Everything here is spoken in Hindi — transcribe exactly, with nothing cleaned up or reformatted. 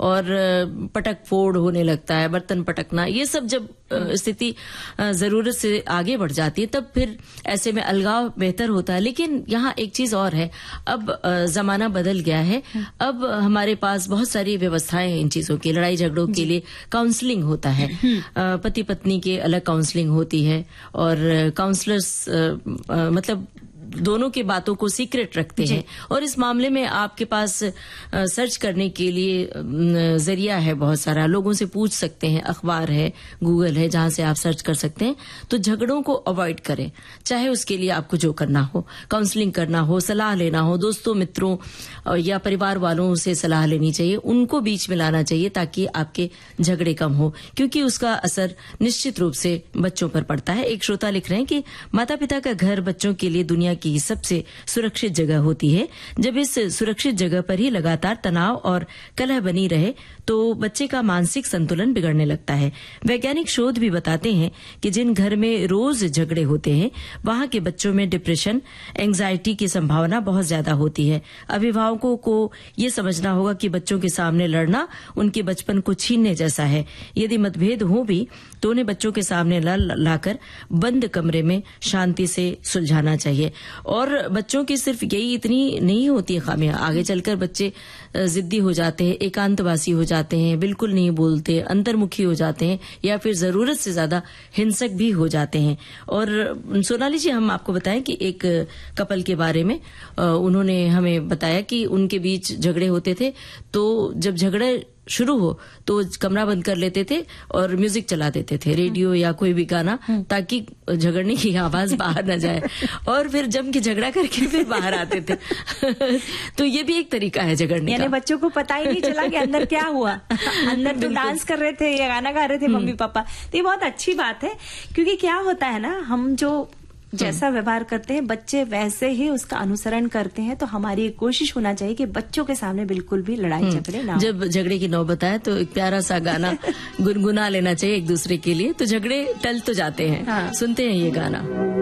और पटक फोड़ होने लगता है, बर्तन पटकना, ये सब जब स्थिति जरूरत से आगे बढ़ जाती है तब फिर ऐसे में अलगाव बेहतर होता है। लेकिन यहाँ एक चीज और है, अब जमाना बदल गया है, अब हमारे पास बहुत सारी व्यवस्थाएं हैं इन चीजों की। लड़ाई झगड़ों के लिए काउंसलिंग होता है, पति पत्नी के अलग काउंसलिंग होती है और काउंसलर्स मतलब दोनों की बातों को सीक्रेट रखते हैं और इस मामले में आपके पास सर्च करने के लिए जरिया है बहुत सारा, लोगों से पूछ सकते हैं, अखबार है, गूगल है, जहां से आप सर्च कर सकते हैं। तो झगड़ों को अवॉइड करें, चाहे उसके लिए आपको जो करना हो, काउंसलिंग करना हो, सलाह लेना हो, दोस्तों मित्रों या परिवार वालों से सलाह लेनी चाहिए, उनको बीच में लाना चाहिए ताकि आपके झगड़े कम हो, क्योंकि उसका असर निश्चित रूप से बच्चों पर पड़ता है। एक श्रोता लिख रहे हैं कि माता पिता का घर बच्चों के लिए दुनिया की सबसे सुरक्षित जगह होती है। जब इस सुरक्षित जगह पर ही लगातार तनाव और कलह बनी रहे तो बच्चे का मानसिक संतुलन बिगड़ने लगता है। वैज्ञानिक शोध भी बताते हैं कि जिन घर में रोज झगड़े होते हैं वहां के बच्चों में डिप्रेशन, एंजाइटी की संभावना बहुत ज्यादा होती है। अभिभावकों को ये समझना होगा कि बच्चों के सामने लड़ना उनके बचपन को छीनने जैसा है। यदि मतभेद हो भी तो उन्हें बच्चों के सामने लाकर बंद कमरे में शांति से सुलझाना चाहिए। और बच्चों की सिर्फ यही इतनी नहीं होती है खामियां, आगे चलकर बच्चे जिद्दी हो जाते हैं, एकांतवासी हो जाते हैं, बिल्कुल नहीं बोलते, अंतर्मुखी हो जाते हैं या फिर जरूरत से ज्यादा हिंसक भी हो जाते हैं। और सोनाली जी, हम आपको बताएं कि एक कपल के बारे में उन्होंने हमें बताया कि उनके बीच झगड़े होते थे, तो जब झगड़े शुरू हो तो कमरा बंद कर लेते थे और म्यूजिक चला देते थे, रेडियो या कोई भी गाना, ताकि झगड़ने की आवाज बाहर न जाए, और फिर जम के झगड़ा करके फिर बाहर आते थे। तो ये भी एक तरीका है झगड़ने का। यानी बच्चों को पता ही नहीं चला कि अंदर क्या हुआ, अंदर तो डांस कर रहे थे या गाना गा रहे थे मम्मी पापा। तो ये बहुत अच्छी बात है, क्योंकि क्या होता है ना, हम जो जैसा व्यवहार करते हैं बच्चे वैसे ही उसका अनुसरण करते हैं। तो हमारी कोशिश होना चाहिए कि बच्चों के सामने बिल्कुल भी लड़ाई झगड़े ना हो। जब झगड़े की नौबत आए तो एक प्यारा सा गाना गुनगुना लेना चाहिए एक दूसरे के लिए, तो झगड़े टल तो जाते हैं। हाँ। सुनते हैं ये गाना।